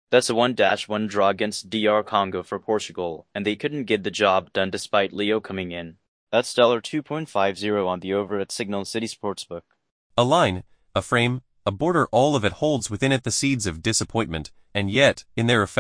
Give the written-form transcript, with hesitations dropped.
That's a 1-1 draw against DR Congo for Portugal, and they couldn't get the job done despite Leo coming in. That's $2.50 on the over at Signal City Sportsbook. A line, a frame, a border, all of it holds within it the seeds of disappointment, and yet, in their effect,